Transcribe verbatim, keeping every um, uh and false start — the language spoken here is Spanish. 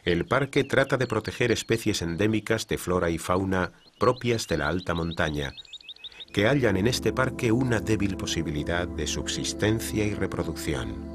El parque trata de proteger especies endémicas de flora y fauna propias de la alta montaña, que hallan en este parque una débil posibilidad de subsistencia y reproducción.